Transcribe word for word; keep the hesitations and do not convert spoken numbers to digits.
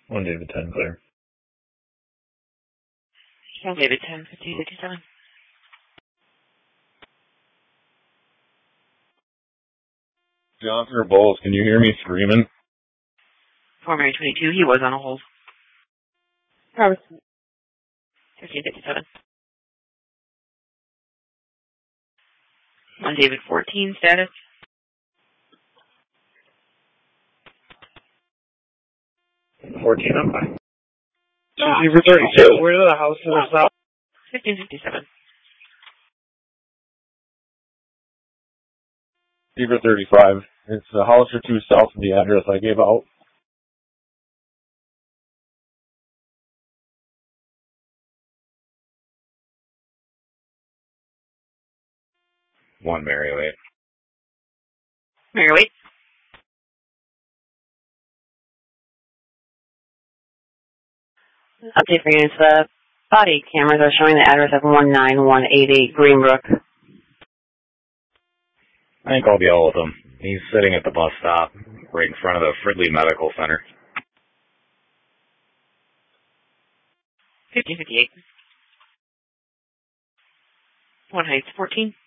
One David ten, clear. One David ten, fifteen fifty-seven. Johnson or Bowles, can you hear me screaming? Four Mary twenty-two, he was on a hold. Robertson. fifteen fifty-seven. One David fourteen, status. fourteen, I'm fine. Receiver thirty-two, we're to the house to the south. fifteen fifty-seven. Receiver thirty-five. It's a house or two south of the address I gave out. One Mary Wade. Mary Wade. Update for units. The body cameras are showing the address of one nine one eight eight Greenbrook. I think I'll be all with him. He's sitting at the bus stop, right in front of the Fridley Medical Center. fifteen fifty-eight. One Heights fourteen.